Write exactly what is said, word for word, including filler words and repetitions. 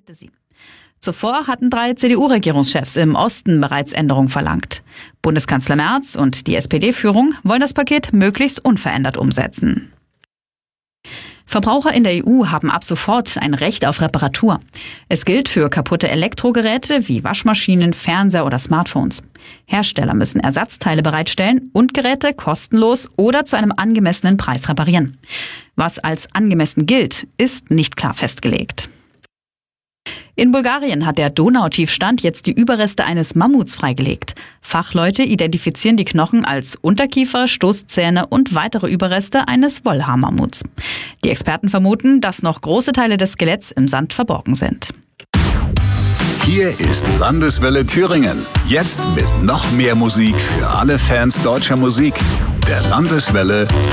bestätigte sie. Zuvor hatten drei C D U-Regierungschefs im Osten bereits Änderungen verlangt. Bundeskanzler Merz und die S P D-Führung wollen das Paket möglichst unverändert umsetzen. Verbraucher in der E U haben ab sofort ein Recht auf Reparatur. Es gilt für kaputte Elektrogeräte wie Waschmaschinen, Fernseher oder Smartphones. Hersteller müssen Ersatzteile bereitstellen und Geräte kostenlos oder zu einem angemessenen Preis reparieren. Was als angemessen gilt, ist nicht klar festgelegt. In Bulgarien hat der Donautiefstand jetzt die Überreste eines Mammuts freigelegt. Fachleute identifizieren die Knochen als Unterkiefer, Stoßzähne und weitere Überreste eines Wollhaarmammuts. Die Experten vermuten, dass noch große Teile des Skeletts im Sand verborgen sind. Hier ist Landeswelle Thüringen. Jetzt mit noch mehr Musik für alle Fans deutscher Musik. Der Landeswelle